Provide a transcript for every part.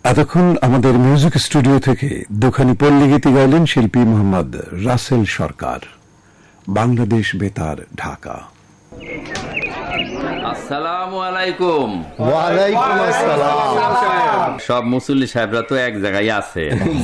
এতক্ষণ আমাদের music studio থেকে দুখানি পল্লী গীতি গাইলেন শিল্পী মোহাম্মদ রাসেল সরকার। বাংলাদেশ বেতার, ঢাকা। আসসালামু আলাইকুম। ওয়ালাইকুম আসসালাম। সব মুসল্লি সাহেবরা তো এক জায়গায় আছে,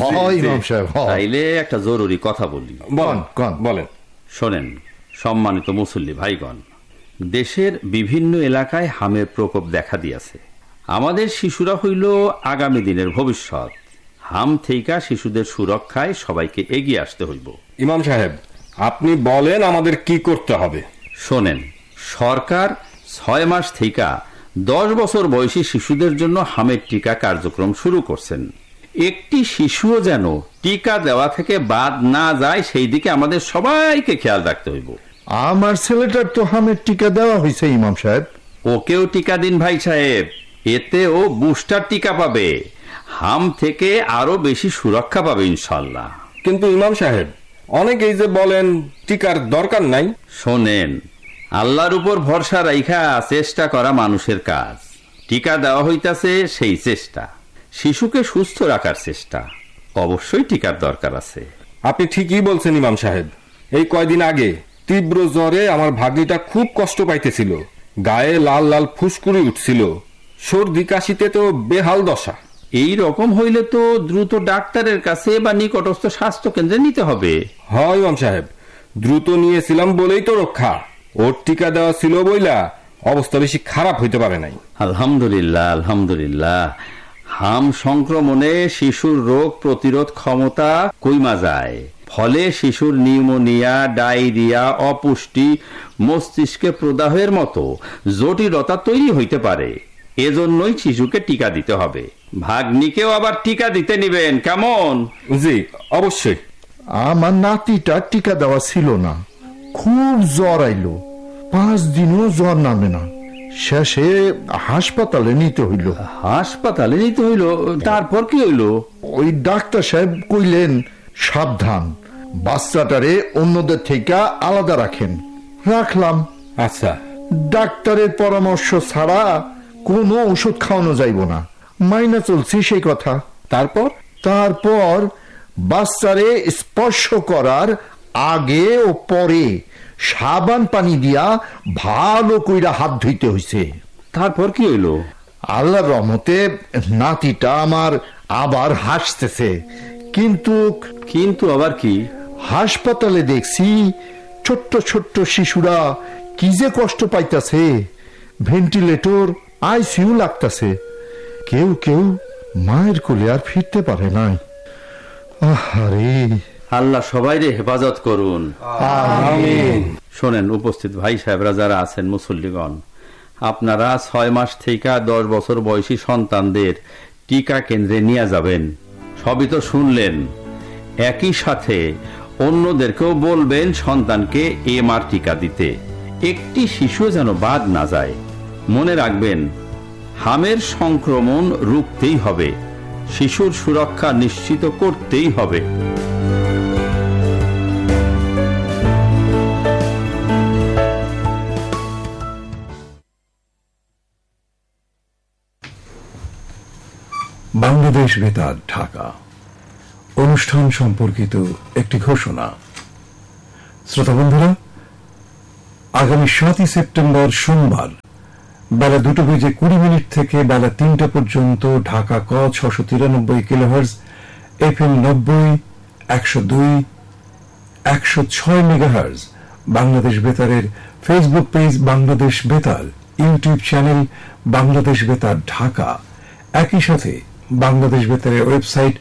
তাইলে একটা জরুরি কথা বলি। বলেন। শোনেন সম্মানিত মুসল্লি ভাইগণ, দেশের বিভিন্ন এলাকায় হামের প্রকোপ দেখা দিয়েছে। আমাদের শিশুরা হইল আগামী দিনের ভবিষ্যৎ। হাম থেকে শিশুদের সুরক্ষায় সবাইকে এগিয়ে আসতে হইব। ইমাম সাহেব, আপনি বলেন আমাদের কি করতে হবে। শোনেন, সরকার 6 মাস থেকে 10 বছর বয়সী শিশুদের জন্য হামের টিকা কার্যক্রম শুরু করছেন। একটি শিশুও যেন টিকা দেওয়া থেকে বাদ না যায়, সেই দিকে আমাদের সবাইকে খেয়াল রাখতে হইব। আমার ছেলেটার তো হামের টিকা দেওয়া হয়েছে ইমাম সাহেব। ওকেও টিকা দিন ভাই সাহেব, এতে ও বুস্টার টিকা পাবে, হাম থেকে আরো বেশি সুরক্ষা পাবে ইনশাল্লাহ। কিন্তু ইমাম সাহেব, অনেকেই যে বলেন টিকার দরকার নাই। শোনেন, আল্লাহর উপর ভরসা রাইখা চেষ্টা করা মানুষের কাজ। টিকা দেওয়া হইতাছে সেই চেষ্টা, শিশুকে সুস্থ রাখার চেষ্টা। অবশ্যই টিকার দরকার আছে। আপনি ঠিকই বলছেন ইমাম সাহেব। এই কয়দিন আগে তীব্র জ্বরে আমার ভাগ্নিটা খুব কষ্ট পাইতেছিল, গায়ে লাল লাল ফুসকুড়ি উঠছিল, সর্দি কাশিতে তো বেহাল দশা। এই রকম হইলে তো দ্রুত ডাক্তারের কাছে বা নিকটস্থ স্বাস্থ্য কেন্দ্রে নিতে হবে। হয় ইমাম সাহেব, দ্রুত নিয়েছিলাম বলেই তো রক্ষা। ওর টিকা দেওয়া ছিল বইলা অবস্থা বেশি খারাপ হইতে পারে নাই। আলহামদুলিল্লাহ, আলহামদুলিল্লাহ। হাম সংক্রমণে শিশুর রোগ প্রতিরোধ ক্ষমতা কইমা যায়, ফলে শিশুর নিউমোনিয়া, ডায়রিয়া, অপুষ্টি, মস্তিষ্কে প্রদাহের মতো জটিলতা তৈরি হইতে পারে। এজন্যই শিশুকে টিকা দিতে হবে। ভাগ্নিকেও আবার টিকা দিতে নিবেন, কেমন? জি অবশ্যই। আমার নাতিটা টিকা দেওয়া ছিল না, খুব জ্বর আইলো, 5 দিনও জ্বর নামে না, শেষে হাসপাতালে নিতে হইল। হাসপাতালে নিতে হইল? তারপর কি হইল? ওই ডাক্তার সাহেব কইলেন, সাবধান, বাচ্চাটারে অন্যদের থেকে আলাদা রাখেন। রাখলাম। আচ্ছা। ডাক্তারের পরামর্শ ছাড়া কোনো ওষুধ খাওয়ানো যাইব না, মাইনা চলছি সেই কথা। তারপর বাচ্চারে স্পর্শ করার আগে ও পরে সাবান পানি দিয়া ভালো কইরা হাত ধুইতে হইছে। তারপর কি হইল? আল্লাহর রহমতে নাতিটা আমার আবার হাসতেছে। কিন্তু আবার কি? হাসপাতালে দেখছি ছোট্ট ছোট্ট শিশুরা কি যে কষ্ট পাইতাছে, ভেন্টিলেটর, আইসিইউ লাগতাছে। কেউ কেউ মায়ের কোলে আর ফিরতে পারে নাই। আরে আল্লাহ সবাইরে হেফাজত করুন। আমিন। শোনেন উপস্থিত ভাই সাহেবরা যারা আছেন, মুসল্লিগণ, আপনারা 6 মাস থেকে 10 বছর বয়সী সন্তানদের টিকা কেন্দ্রে নিয়ে যাবেন। সবই তো শুনলেন। একই সাথে অন্যদেরকেও বলবেন সন্তানকে এমআর টিকা দিতে। একটি শিশু যেন বাদ না যায়। মনে রাখবেন, হামের সংক্রমণ রুখতেই হবে, শিশুর সুরক্ষা নিশ্চিত করতেই হবে। বাংলাদেশ বেতার, ঢাকা। অনুষ্ঠান সম্পর্কিত একটি ঘোষণা। শ্রোতা বন্ধুরা, আগামী 7 সেপ্টেম্বর সোমবার বেলা 2:20 থেকে বেলা 3টা পর্যন্ত ঢাকা ক 693 kilohertz, FM 90, 102, 106 megahertz Bangladesh বেতারের Facebook page Bangladesh বেতার, ইউটিউব চ্যানেল বাংলাদেশ বেতার ঢাকা, একই সাথে বাংলাদেশ বেতারের ওয়েবসাইট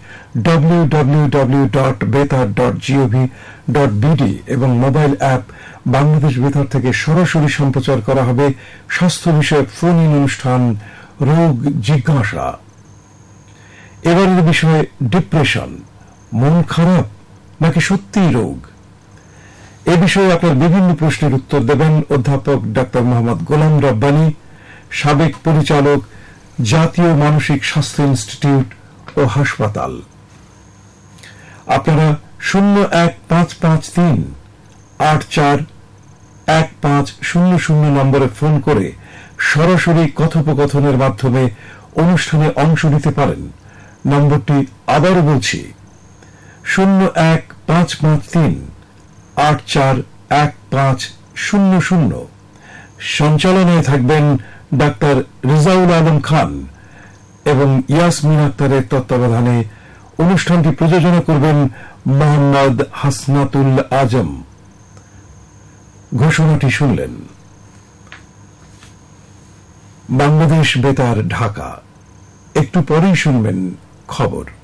www.betar.gov.bd এবং মোবাইল অ্যাপ বাংলাদেশ বেতার থেকে সরাসরি সম্প্রচার করা হবে স্বাস্থ্য বিষয়ক ফোন ইন অনুষ্ঠান রোগ জিজ্ঞাসা। এবারের বিষয় ডিপ্রেশন, মন খারাপ নাকি সত্যিই রোগ? এ বিষয়ে আপনার বিভিন্ন প্রশ্নের উত্তর দেবেন অধ্যাপক ডক্টর মোহাম্মদ গোলাম রব্বানী, সাবেক পরিচালক, জাতীয় মানসিক স্বাস্থ্য ইনস্টিটিউট ও হাসপাতাল। আপনারা 015538415000 নম্বরে ফোন করে সরাসরি কথোপকথনের মাধ্যমে অনুষ্ঠানে অংশ নিতে পারেন। নম্বরটি আবারও বলছি 01-553-841500। সঞ্চালনায় থাকবেন ডাক্তার রিজাউল আলম খান এবং ইয়াসমিন আক্তারের তত্ত্বাবধানে অনুষ্ঠানটি প্রযোজনা করবেন মোহাম্মদ হাসনাতুল আজম। ঘোষণাটি শুনলেন। বাংলাদেশ বেতার, ঢাকা। একটু পরেই শুনবেন খবর।